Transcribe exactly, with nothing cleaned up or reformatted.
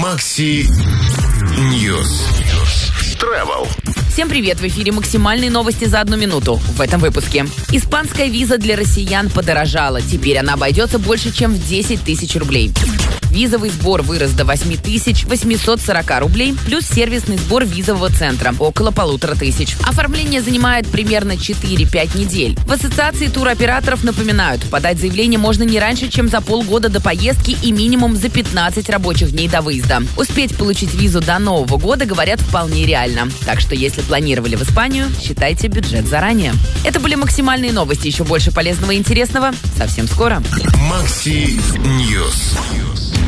Макси Ньюс. Travel. Всем привет! В эфире максимальные новости за одну минуту. В этом выпуске. Испанская виза для россиян подорожала. Теперь она обойдется больше, чем в десять тысяч рублей. Визовый сбор вырос до восемь тысяч восемьсот сорок рублей, плюс сервисный сбор визового центра – около полутора тысяч. Оформление занимает примерно четыре-пять недель. В ассоциации туроператоров напоминают, подать заявление можно не раньше, чем за полгода до поездки и минимум за пятнадцать рабочих дней до выезда. Успеть получить визу до Нового года, говорят, вполне реально. Так что, если планировали в Испанию, считайте бюджет заранее. Это были максимальные новости. Еще больше полезного и интересного совсем скоро. Макси Ньюс.